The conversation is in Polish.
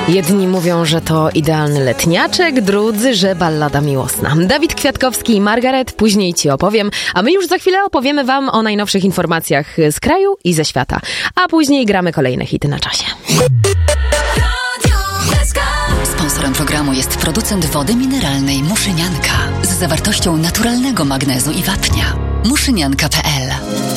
Jedni mówią, że to idealny letniaczek, drudzy, że ballada miłosna. Dawid Kwiatkowski i Margaret, później Ci opowiem, a my już za chwilę opowiemy Wam o najnowszych informacjach z kraju i ze świata. A później gramy kolejne hity na czasie. Sponsorem programu jest producent wody mineralnej Muszynianka z zawartością naturalnego magnezu i wapnia. Muszynianka.pl